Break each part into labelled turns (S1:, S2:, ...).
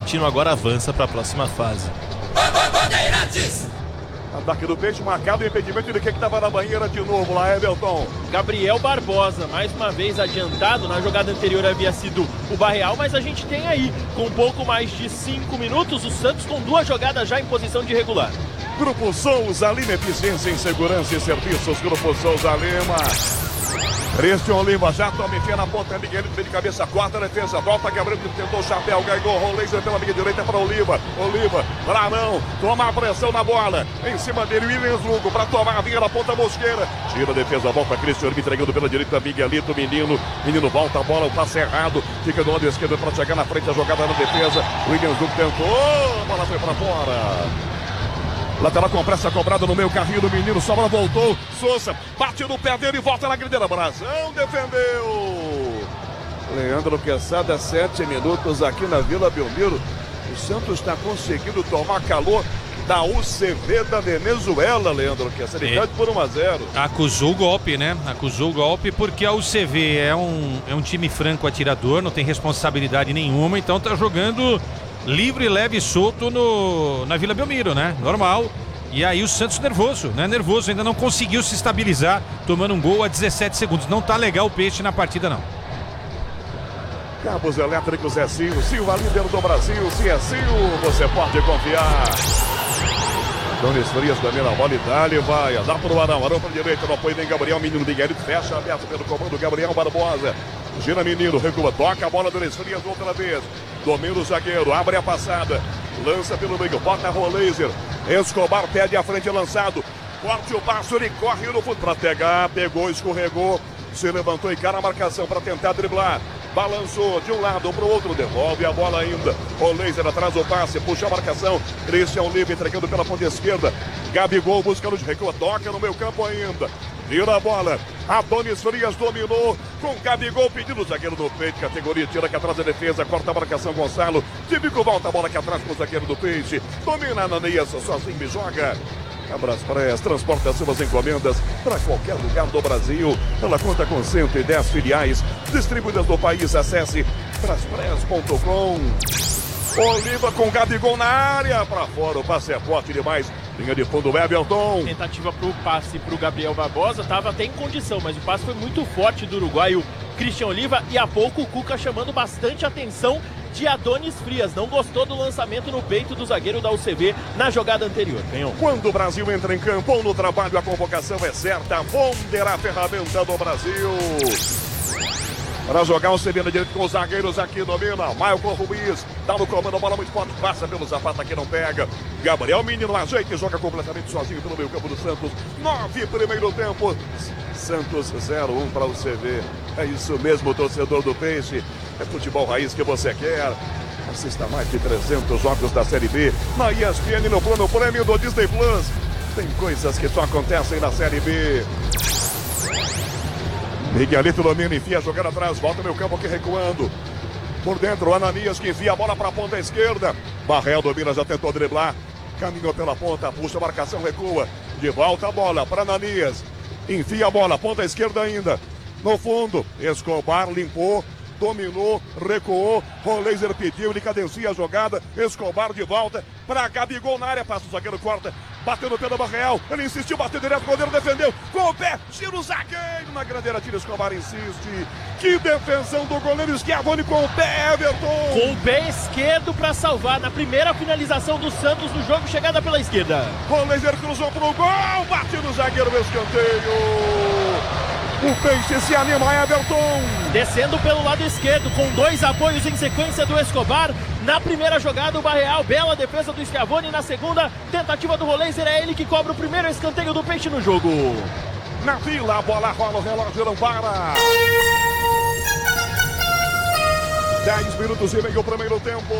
S1: Bragantino agora avança para a próxima fase.
S2: Ataque do Peixe, marcado o impedimento de quem estava na banheira de novo lá, Everton.
S3: Gabriel Barbosa, mais uma vez adiantado. Na jogada anterior havia sido o Barreal, mas a gente tem aí, com um pouco mais de 5 minutos, o Santos com 2 jogadas já em posição de regular.
S2: Grupo Souza Lima, eficiência em segurança e serviços. Grupo Souza Lima. Christian Lima já toma enfia na ponta, Miguel de cabeça, quarta defesa, volta Gabriel que tentou o chapéu, ganhou o laser pela minha direita para Oliva, Brarão, toma a pressão na bola, em cima dele, Williams Lugo para tomar a vinha na ponta Mosqueira, tira a defesa, volta Christian Lima entregando pela direita, Miguelito, menino volta a bola, o passe errado, fica do lado esquerdo para chegar na frente, a jogada na defesa, Williams Lugo tentou, a bola foi para fora. Lateral com pressa cobrada no meio, carrinho do menino, sobra, voltou, Souza, bate no pé dele e volta na grindeira, Brasão defendeu. Leandro Quesada, 7 minutos aqui na Vila Belmiro, o Santos está conseguindo tomar calor da UCV da Venezuela, Leandro Quesada, ele perde por 1-0.
S4: Acusou o golpe, né? Acusou o golpe porque a UCV é um time franco atirador, não tem responsabilidade nenhuma, então tá jogando livre, leve e solto na Vila Belmiro, né? Normal. E aí o Santos nervoso, né? Nervoso, ainda não conseguiu se estabilizar, tomando um gol a 17 segundos. Não tá legal o Peixe na partida, não.
S2: Cabos elétricos é Sil, Silva, líder do Brasil. Se é Sil, você pode confiar. Donis Frias também na bola, Itália, vai, dá pro Arão pra direita, não apoio nem Gabriel, menino Miguelito, fecha, aberto pelo comando, Gabriel Barbosa. Gira menino, recua, toca a bola do Donis Frias outra vez. Domina o zagueiro, abre a passada, lança pelo meio, bota Rolaser, Escobar pede a frente lançado, corte o passo, ele corre no fundo para pegar, pegou, escorregou, se levantou e cara a marcação para tentar driblar, balançou de um lado para o outro, devolve a bola ainda, Rolaser atrás o passe, puxa a marcação, Christian Oliva entregando pela ponta esquerda, Gabigol buscando de recua, toca no meio campo ainda. Tira a bola, Adonis Frias dominou, com Gabigol pedindo o zagueiro do Peixe, categoria, tira aqui atrás da defesa, corta a marcação Gonçalo, Tíbico volta a bola aqui atrás com o zagueiro do Peixe, domina Ananias, sozinho me joga. Abraspress transporta suas encomendas para qualquer lugar do Brasil. Ela conta com 110 filiais distribuídas no país. Acesse braspress.com. Oliva com Gabigol na área, para fora, o passe é forte demais. Linha de fundo, Everton.
S3: Tentativa para o passe para o Gabriel Barbosa, estava até em condição, mas o passe foi muito forte do uruguaio Christian Oliva. E há pouco o Cuca chamando bastante atenção de Adonis Frias. Não gostou do lançamento no peito do zagueiro da UCV na jogada anterior. Canhão.
S2: Quando o Brasil entra em campo ou no trabalho, a convocação é certa. Wonder, a ferramenta do Brasil. Para jogar o CB na direita com os zagueiros aqui, domina Maicon Ruiz, dá no comando, a bola muito forte, passa pelo Zapata que não pega. Gabriel Menino ajeita e joga completamente sozinho pelo meio campo do Santos. 9 primeiro tempo. Santos 0-1 para o CV. É isso mesmo, torcedor do Peixe. É futebol raiz que você quer. Assista mais de 300 jogos da Série B na ESPN no plano prêmio do Disney Plus. Tem coisas que só acontecem na Série B. Miguelito domina, enfia a jogada atrás, volta meu campo aqui recuando. Por dentro, Ananias que enfia a bola para a ponta esquerda. Barrel domina, já tentou driblar. Caminhou pela ponta, puxa a marcação, recua. De volta a bola para Ananias. Enfia a bola, ponta esquerda ainda. No fundo, Escobar limpou, dominou, recuou. Rolaser pediu, ele cadencia a jogada. Escobar de volta para Gabigol na área, passa o zagueiro, corta. Batendo pelo Barreal, ele insistiu, bateu direto, o goleiro defendeu, com o pé, tira o zagueiro, na grandeira, tira Escobar, insiste, que defensão do goleiro Schiavone com o pé, Everton!
S3: Com o pé esquerdo para salvar, na primeira finalização do Santos no jogo, chegada pela esquerda.
S2: O laser cruzou pro gol, bate no zagueiro, meu escanteio! O Peixe se anima, Everton!
S3: Descendo pelo lado esquerdo, com 2 apoios em sequência do Escobar. Na primeira jogada, o Barreal, bela defesa do Schiavone. Na segunda, tentativa do Rolaser, é ele que cobra o primeiro escanteio do Peixe no jogo.
S2: Na Vila, a bola rola, o relógio não para. 10 minutos e meio, primeiro tempo.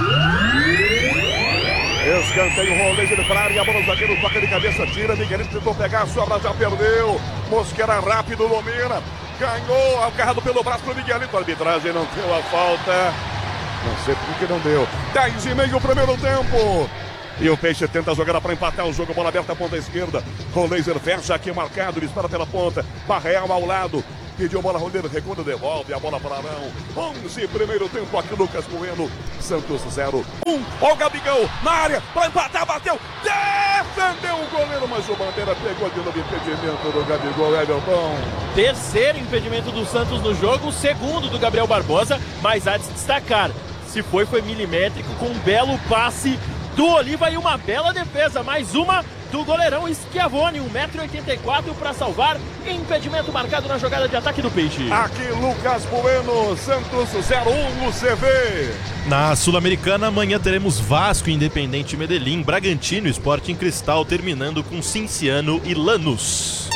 S2: Escanteio, Rolaser para a área, a bola, o zagueiro toca de cabeça, tira, Miguelito tentou pegar, sobra, já perdeu. Mosquera rápido, domina, ganhou, agarrado pelo braço pro Miguelito, a arbitragem não deu a falta. Não sei por que não deu. 10 e meio, primeiro tempo. E o Peixe tenta a jogada para empatar o jogo. Bola aberta, ponta esquerda. Rolaser fecha aqui marcado. Ele espera pela ponta. Barreal ao lado. pediu a bola, Rondeiro, recuo, devolve a bola para Arão. 11, primeiro tempo aqui, Lucas Bueno. Santos 0, 1. Ó o Gabigol na área, para empatar, bateu, defendeu o goleiro, mas o Bandeira pegou de novo impedimento do Gabigol, Everton.
S3: Terceiro impedimento do Santos no jogo, segundo do Gabriel Barbosa, mas há de se destacar, se foi milimétrico, com um belo passe do Oliva e uma bela defesa, mais uma do goleirão Schiavone, 1,84 m para salvar, impedimento marcado na jogada de ataque do Peixe.
S2: Aqui Lucas Bueno, Santos 0-1 no CV.
S1: Na Sul-Americana, amanhã teremos Vasco, Independente Medellín, Bragantino, Sporting Cristal, terminando com Cinciano e Lanús.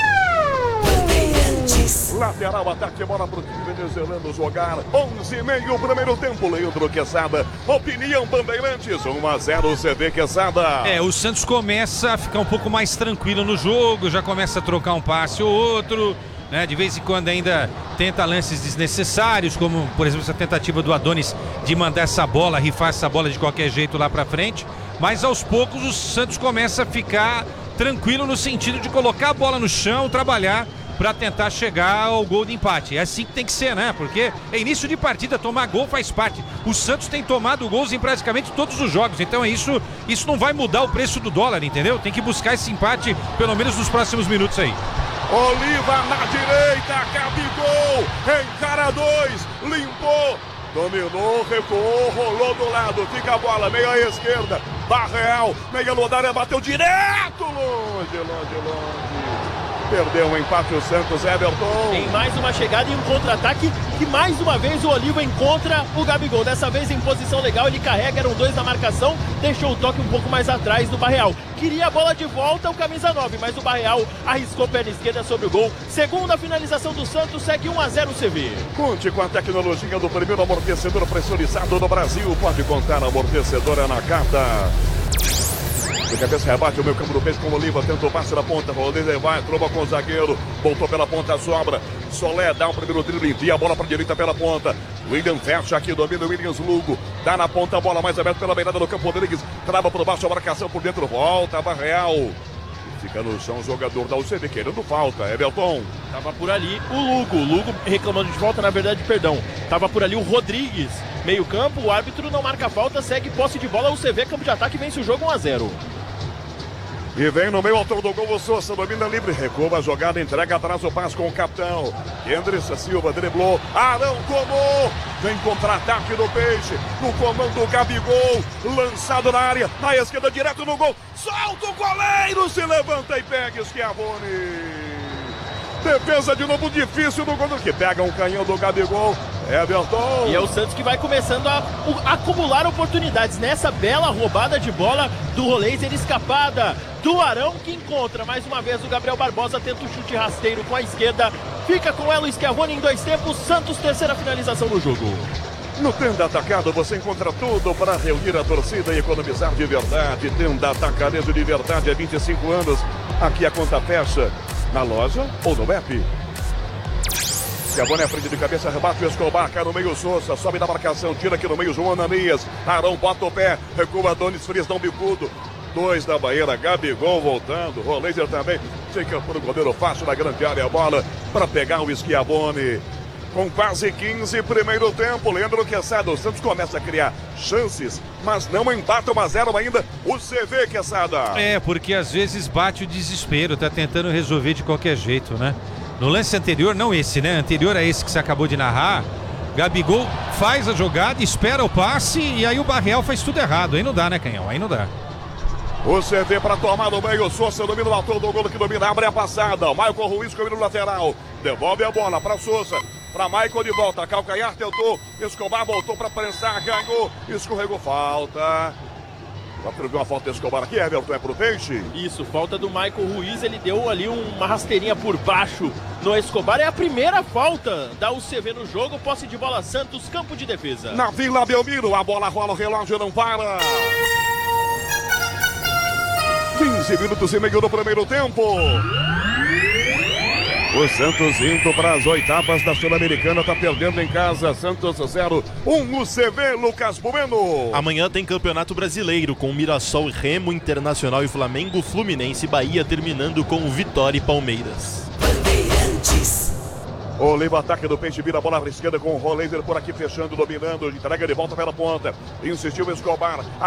S2: Lateral, ataque, bola pro time venezuelano jogar. 11:30, primeiro tempo. Leandro Quesada, opinião Bandeirantes, 1-0 CV Quesada.
S4: O Santos começa a ficar um pouco mais tranquilo no jogo, já começa a trocar um passe ou outro, né? De vez em quando ainda tenta lances desnecessários, como por exemplo essa tentativa do Adonis de mandar essa bola, rifar essa bola de qualquer jeito lá pra frente. Mas aos poucos o Santos começa a ficar tranquilo no sentido de colocar a bola no chão, trabalhar para tentar chegar ao gol de empate. É assim que tem que ser, né? Porque é início de partida, tomar gol faz parte. O Santos tem tomado gols em praticamente todos os jogos, então isso não vai mudar o preço do dólar, entendeu? Tem que buscar esse empate, pelo menos nos próximos minutos aí.
S2: Oliva na direita, Gabigol, encara 2, limpou, dominou, recuou, rolou do lado, fica a bola, meio à esquerda, Barreal, meia lodária, bateu direto, longe. Perdeu um empate o Santos, Everton.
S3: Tem mais uma chegada e um contra-ataque que mais uma vez o Oliva encontra o Gabigol. Dessa vez em posição legal, ele carrega, eram 2 na marcação, deixou o toque um pouco mais atrás do Barreal. Queria a bola de volta, o camisa 9, mas o Barreal arriscou perna esquerda sobre o gol. Segunda finalização do Santos, segue 1-0 CV.
S2: Conte com a tecnologia do primeiro amortecedor pressurizado do Brasil. Pode contar, amortecedora na carta. De cabeça rebate o meio campo do Peixe com o Oliva, tenta o passe na ponta, Rodrigo vai, tromba com o zagueiro, voltou pela ponta, sobra, Solé dá o primeiro drible, envia a bola para a direita pela ponta, William fecha aqui, domina o Williams, Lugo, dá na ponta a bola mais aberta pela beirada do campo, Rodrigues, trava por baixo, a marcação por dentro, volta, Barreal, fica no chão o jogador da UCB querendo falta, Everton.
S3: Tava por ali o Lugo reclamando de falta, na verdade, perdão, tava por ali o Rodrigues, meio campo, o árbitro não marca falta, segue posse de bola, o CV, campo de ataque, vence o jogo 1-0.
S2: E vem no meio, autor do gol, o Sousa, domina livre, recua a jogada, entrega atrás o passe com o capitão. Kendrick Silva driblou, Arão tomou, vem contra-ataque do Peixe, no comando o Gabigol, lançado na área, na esquerda, direto no gol, solta o goleiro, se levanta e pega Schiavone. Defesa de novo difícil do goleiro, que pega um canhão do Gabigol, Everton.
S3: E é o Santos que vai começando a acumular oportunidades nessa bela roubada de bola do Roleiser, escapada do Arão, que encontra mais uma vez o Gabriel Barbosa, tenta o chute rasteiro com a esquerda, fica com ela o Schiavone em 2 tempos, Santos terceira finalização no jogo.
S2: No Tenda Atacado você encontra tudo para reunir a torcida e economizar de verdade. Tenda Atacarejo de verdade há 25 anos, aqui a conta fecha na loja ou no app. Schiavone à frente de cabeça, rebate o Escobar, cai no meio Sousa, sobe da marcação, tira aqui no meio João Ananias, Arão bota o pé, recua Adonis Frias, dá um bicudo, 2 da Bahia, Gabigol voltando, Roleiser também, fica por um goleiro fácil na grande área, a bola para pegar o Schiavone. Com quase 15, primeiro tempo, Leandro Quesada, o Santos começa a criar chances, mas não empata 1-0 ainda, o CV Quesada.
S4: Porque às vezes bate o desespero, tá tentando resolver de qualquer jeito, né? No lance anterior, não esse, né? Anterior a esse que você acabou de narrar, Gabigol faz a jogada, espera o passe e aí o Barreal faz tudo errado. Aí não dá, né, Canhão? Aí não dá.
S2: O CV para tomar no meio, Sousa domina o autor do gol que domina, abre a passada, o Michael Ruiz cobrindo o lateral, devolve a bola para Sousa, para Michael de volta, calcanhar tentou, Escobar voltou para prensar, ganhou, escorregou, falta. Vai prever uma falta de Escobar aqui, Everton, é pro Peixe?
S3: Isso, falta do Michael Ruiz, ele deu ali uma rasteirinha por baixo no Escobar, é a primeira falta da UCV no jogo, posse de bola Santos, campo de defesa.
S2: Na Vila Belmiro, a bola rola, o relógio não para. 15 minutos e meio no primeiro tempo. O Santos indo para as oitavas da Sul-Americana, tá perdendo em casa, Santos 0-1 no CV, Lucas Bueno.
S1: Amanhã tem Campeonato Brasileiro com Mirassol, Remo, Internacional e Flamengo, Fluminense e Bahia, terminando com Vitória e Palmeiras.
S2: Oliva, ataque do Peixe, vira a bola para a esquerda com o Roleiser por aqui fechando, dominando, entrega de volta pela ponta. Insistiu o Escobar.